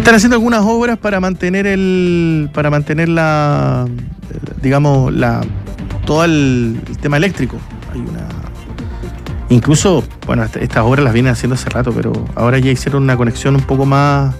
Están haciendo algunas obras para mantener todo el tema eléctrico. Incluso, bueno, estas obras las vienen haciendo hace rato, pero ahora ya hicieron una conexión un poco más.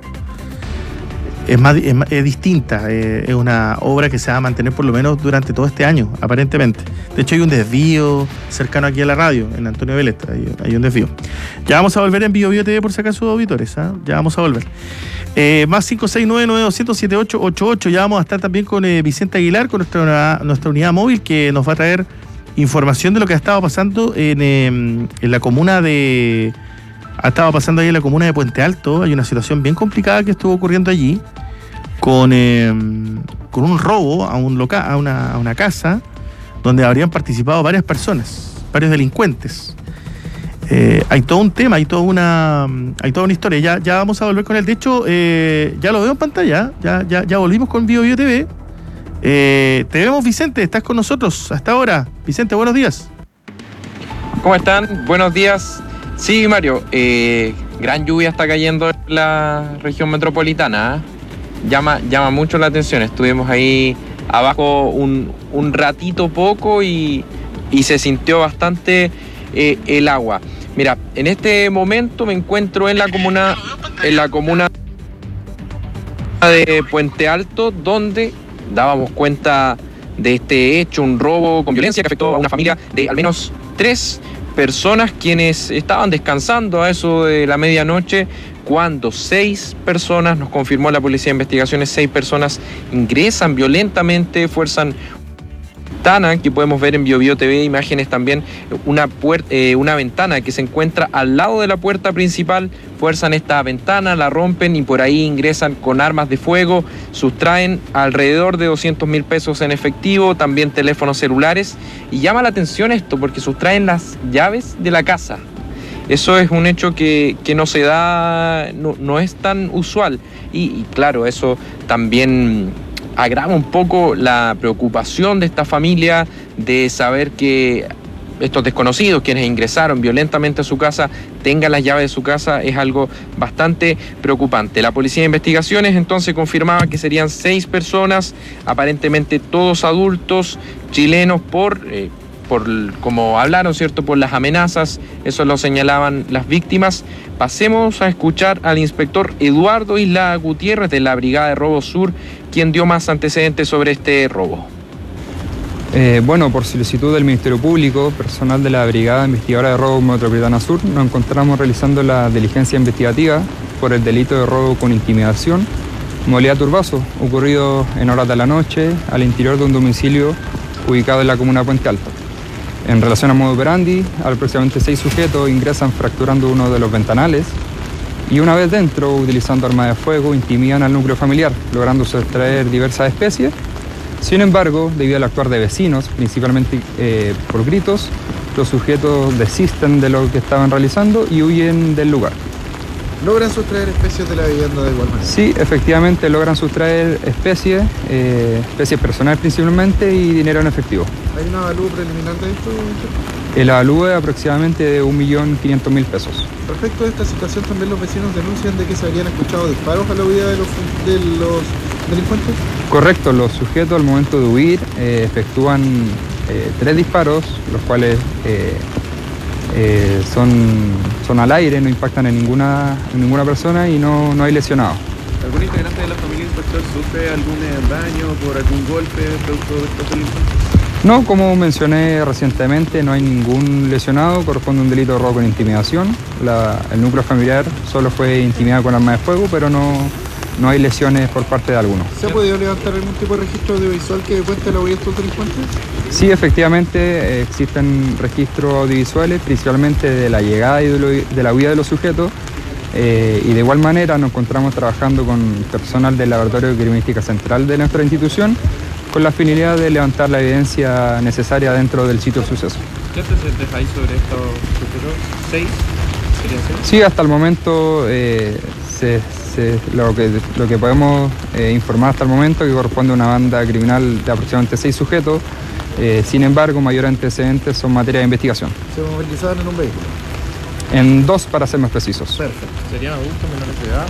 Es distinta. Es una obra que se va a mantener por lo menos durante todo este año, aparentemente. De hecho, hay un desvío cercano aquí a la radio, en Antonio Vélez. Hay un desvío. Ya vamos a volver en BioBio TV por si acaso, auditores. Ya vamos a volver. Más 569-9200-7888. Ya vamos a estar también con Vicente Aguilar, con nuestra unidad móvil, que nos va a traer información de lo que ha estado pasando en la comuna de... Ha estado pasando ahí en la comuna de Puente Alto. Hay una situación bien complicada que estuvo ocurriendo allí con un robo a una casa donde habrían participado varias personas, varios delincuentes. Hay todo un tema, hay toda una historia. Ya vamos a volver con él. De hecho, ya lo veo en pantalla. Ya volvimos con BioBio TV. Te vemos, Vicente. Estás con nosotros hasta ahora. Vicente, buenos días. ¿Cómo están? Buenos días. Sí, Mario, gran lluvia está cayendo en la región metropolitana. Llama mucho la atención. Estuvimos ahí abajo un ratito poco y se sintió bastante el agua. Mira, en este momento me encuentro en la comuna de Puente Alto, donde dábamos cuenta de este hecho, un robo con violencia que afectó a una familia de al menos 3 personas quienes estaban descansando a eso de la medianoche, cuando 6 personas, nos confirmó la Policía de Investigaciones, 6 personas ingresan violentamente, fuerzan ventana, que podemos ver en BioBio TV, imágenes también, una ventana que se encuentra al lado de la puerta principal, fuerzan esta ventana, la rompen y por ahí ingresan con armas de fuego, sustraen alrededor de 200.000 pesos en efectivo, también teléfonos celulares, y llama la atención esto porque sustraen las llaves de la casa. Eso es un hecho que no se da, no es tan usual, y claro, eso también agrava un poco la preocupación de esta familia de saber que estos desconocidos, quienes ingresaron violentamente a su casa, tengan las llaves de su casa. Es algo bastante preocupante. La Policía de Investigaciones entonces confirmaba que serían 6 personas, aparentemente todos adultos, chilenos, por como hablaron, ¿cierto?, por las amenazas. Eso lo señalaban las víctimas. Pasemos a escuchar al inspector Eduardo Isla Gutiérrez de la Brigada de Robo Sur, quien dio más antecedentes sobre este robo. Por solicitud del Ministerio Público, personal de la Brigada Investigadora de Robo Metropolitana Sur, nos encontramos realizando la diligencia investigativa por el delito de robo con intimidación, modalidad turbazo, ocurrido en horas de la noche al interior de un domicilio ubicado en la comuna de Puente Alto. En relación a modo operandi, aproximadamente 6 sujetos ingresan fracturando uno de los ventanales y una vez dentro, utilizando armas de fuego, intimidan al núcleo familiar, logrando sustraer diversas especies. Sin embargo, debido al actuar de vecinos, principalmente por gritos, los sujetos desisten de lo que estaban realizando y huyen del lugar. ¿Logran sustraer especies de la vivienda de igual manera? Sí, efectivamente logran sustraer especies personales principalmente y dinero en efectivo. ¿Hay un avalúo preliminar de esto? El avalúo es aproximadamente de 1.500.000 pesos. Respecto a esta situación, también los vecinos denuncian de que se habrían escuchado disparos a la huida de los delincuentes. Correcto, los sujetos al momento de huir efectúan 3 disparos, los cuales son al aire, no impactan en ninguna persona y no hay lesionados. ¿Algún integrante de la familia inspector sufre algún daño por algún golpe producto de estos delincuentes? No, como mencioné recientemente, no hay ningún lesionado, corresponde a un delito de robo con intimidación. El núcleo familiar solo fue intimidado con arma de fuego, pero no hay lesiones por parte de alguno. ¿Se ha podido levantar algún tipo de registro audiovisual que cuente la huida de estos delincuentes? Sí, efectivamente existen registros audiovisuales, principalmente de la llegada y de la huida de los sujetos. Y de igual manera nos encontramos trabajando con personal del Laboratorio de Criminalística Central de nuestra institución, con la finalidad de levantar la evidencia necesaria dentro del sitio de suceso. ¿Qué antecedentes hay sobre estos sujetos? ¿6? Sí, hasta el momento lo que podemos informar hasta el momento, que corresponde a una banda criminal de aproximadamente 6 sujetos. Sin embargo, mayores antecedentes son materia de investigación. ¿Se movilizaban en un vehículo? En 2 para ser más precisos. Perfecto. ¿Serían adultos menores de edad?